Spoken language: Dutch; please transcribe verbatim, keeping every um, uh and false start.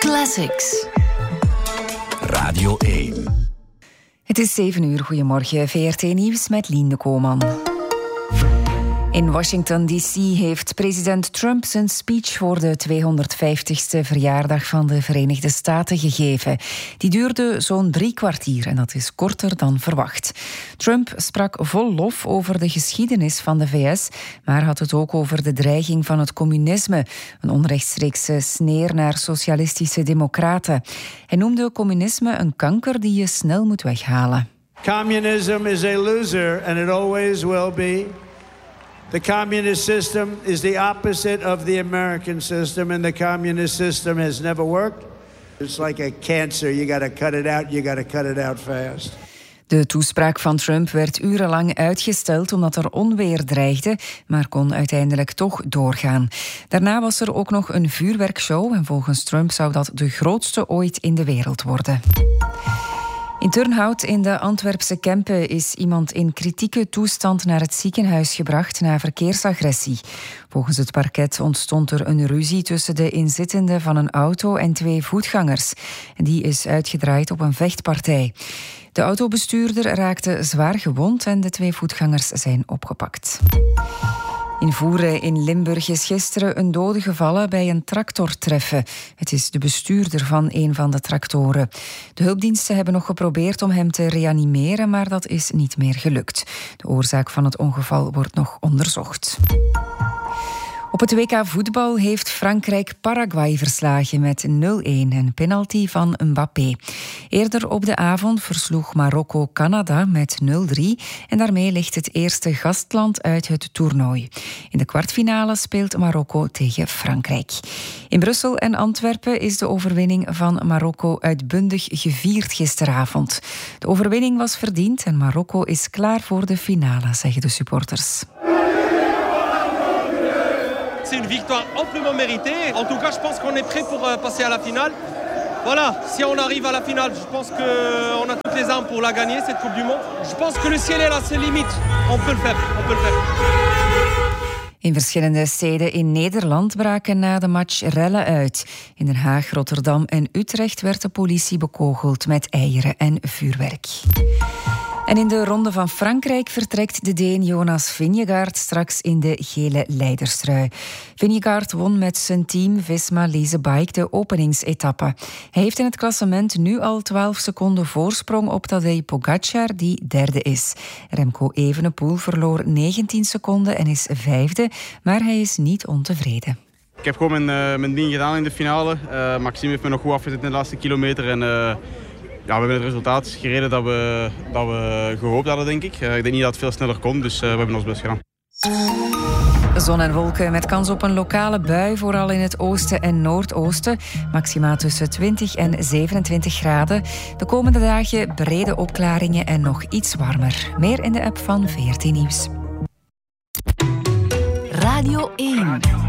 Classics. Radio één. Het is zeven uur. Goedemorgen. V R T Nieuws met Lien de Kooman. In Washington D C heeft president Trump zijn speech voor de tweehonderdvijftigste verjaardag van de Verenigde Staten gegeven. Die duurde zo'n drie kwartier en dat is korter dan verwacht. Trump sprak vol lof over de geschiedenis van de V S, maar had het ook over de dreiging van het communisme, een onrechtstreekse sneer naar socialistische democraten. Hij noemde communisme een kanker die je snel moet weghalen. Communism is a loser and it always will be. The communist system is the opposite of the American system, and the communist system has never worked. It's like a cancer. You got to cut it out. You got to cut it out fast. De toespraak van Trump werd urenlang uitgesteld omdat er onweer dreigde, maar kon uiteindelijk toch doorgaan. Daarna was er ook nog een vuurwerkshow en volgens Trump zou dat de grootste ooit in de wereld worden. In Turnhout in de Antwerpse Kempen is iemand in kritieke toestand naar het ziekenhuis gebracht na verkeersagressie. Volgens het parket ontstond er een ruzie tussen de inzittenden van een auto en twee voetgangers. En die is uitgedraaid op een vechtpartij. De autobestuurder raakte zwaar gewond en de twee voetgangers zijn opgepakt. In Voeren in Limburg is gisteren een dode gevallen bij een tractortreffen. Het is de bestuurder van een van de tractoren. De hulpdiensten hebben nog geprobeerd om hem te reanimeren, maar dat is niet meer gelukt. De oorzaak van het ongeval wordt nog onderzocht. Op het W K voetbal heeft Frankrijk Paraguay verslagen met nul-een, een penalty van Mbappé. Eerder op de avond versloeg Marokko Canada met nul-drie en daarmee ligt het eerste gastland uit het toernooi. In de kwartfinale speelt Marokko tegen Frankrijk. In Brussel en Antwerpen is de overwinning van Marokko uitbundig gevierd gisteravond. De overwinning was verdiend en Marokko is klaar voor de finale, zeggen de supporters. C'est une victoire amplement méritée. En tout cas, je pense qu'on est prêt pour passer à la finale. Voilà, si on arrive à la finale, je pense qu'on a toutes les armes pour la gagner, cette Coupe du Monde. Je pense que le ciel est là, c'est limite. On peut le faire, on peut le faire. In verschillende steden in Nederland braken na de match rellen uit. In Den Haag, Rotterdam en Utrecht werd de politie bekogeld met eieren en vuurwerk. En in de Ronde van Frankrijk vertrekt de Deen Jonas Vingegaard straks in de gele leiderstrui. Vingegaard won met zijn team Visma Lease Bike de openingsetappe. Hij heeft in het klassement nu al twaalf seconden voorsprong op Tadej Pogacar, die derde is. Remco Evenepoel verloor negentien seconden en is vijfde, maar hij is niet ontevreden. Ik heb gewoon mijn, uh, mijn ding gedaan in de finale. Uh, Maxime heeft me nog goed afgezet in de laatste kilometer en... Uh... Ja, we hebben het resultaat gereden dat we, dat we gehoopt hadden, denk ik. Uh, ik denk niet dat het veel sneller kon, dus uh, we hebben ons best gedaan. Zon en wolken met kans op een lokale bui, vooral in het oosten en noordoosten. Maxima tussen twintig en zevenentwintig graden. De komende dagen brede opklaringen en nog iets warmer. Meer in de app van V R T Nieuws. Radio één.